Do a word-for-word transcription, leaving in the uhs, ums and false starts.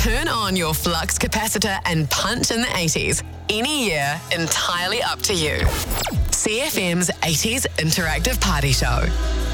Turn on your flux capacitor and punch in the eighties. Any year, entirely up to you. C F M's eighties Interactive Party Show.